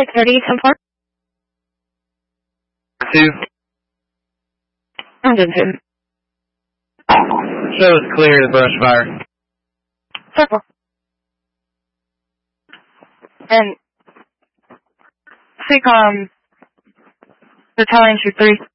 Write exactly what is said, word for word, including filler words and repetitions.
Lake thirty, ten four. Two. I'm doing two. Show is clear to brush fire. Circle. And seek um battalion shoot three.